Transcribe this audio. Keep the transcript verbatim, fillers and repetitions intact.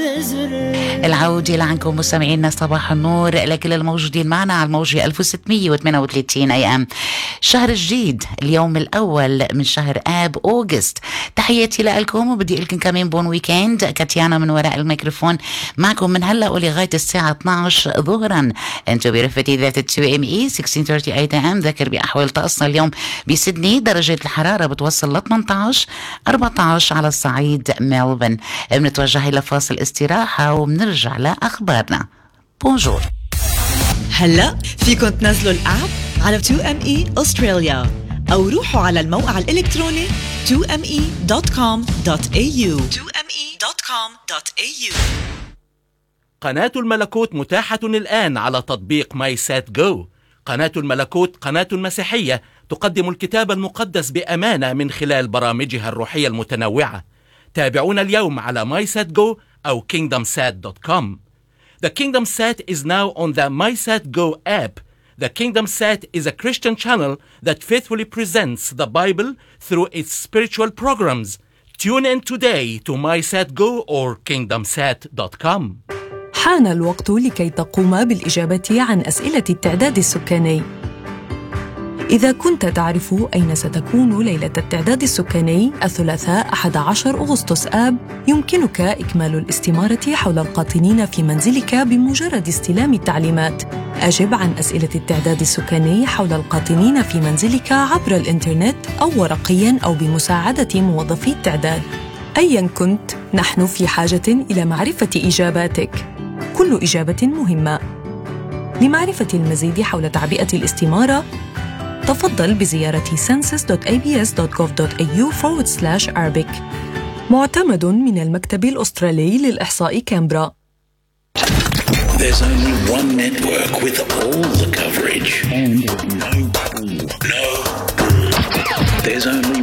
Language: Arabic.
العودة لعنكم مستمعينا صباح النور لكل الموجودين معنا على الموجة ألف وستمية وثمانية وثلاثين أي أم. شهر جديد، اليوم الأول من شهر آب أوغست. تحياتي لكم وبدي لكم كمان بون ويكند. كاتيانا من وراء الميكروفون معكم من هلا ولغاية الساعة اثنعش ظهرا. انتو برفتي ذات تو ام اي ستة عشر ثلاثين اي ام. ذكر بأحوال طقسنا اليوم بسيدني درجة الحرارة بتوصل ل ثمانية عشر أربعة عشر على الصعيد ميلبورن. بنتوجه إلى فاصل استراحة وبنرجع لأخبارنا. بونجور. هلأ فيكن تنزلوا الآب على تو ام اي أستراليا أو روحوا على الموقع الإلكتروني تو ام اي دوت كوم دوت اي يو تو ام اي دوت كوم دوت اي يو. قناة الملكوت متاحة الآن على تطبيق ماي سات جو. قناة الملكوت قناة مسيحية تقدم الكتاب المقدس بأمانة من خلال برامجها الروحية المتنوعة. تابعونا اليوم على ماي سات جو أو كينغدم سات دوت كوم. The KingdomSat is now on the MySatGo app. The KingdomSat is a Christian channel that faithfully presents the Bible through its spiritual programs. Tune in today to MySatGo or kingdom sat dot com. حان الوقت لكي تقوم بالإجابة عن أسئلة التعداد السكاني. إذا كنت تعرف أين ستكون ليلة التعداد السكاني الثلاثاء أحد عشر أغسطس آب، يمكنك إكمال الاستمارة حول القاطنين في منزلك بمجرد استلام التعليمات. أجب عن أسئلة التعداد السكاني حول القاطنين في منزلك عبر الإنترنت أو ورقياً أو بمساعدة موظفي التعداد. أياً كنت، نحن في حاجة إلى معرفة إجاباتك. كل إجابة مهمة. لمعرفة المزيد حول تعبئة الاستمارة، تفضل بزيارة census dot a b s dot gov dot a u forward slash arabic. معتمد من المكتب الأسترالي للإحصاء كامبرا. There's only one network with all the coverage and no, no. There's only